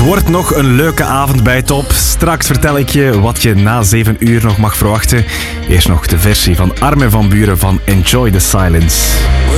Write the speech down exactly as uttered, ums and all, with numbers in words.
wordt nog een leuke avond bij Top. Straks vertel ik je wat je na zeven uur nog mag verwachten. Eerst nog de versie van Armin van Buuren van Enjoy the Silence.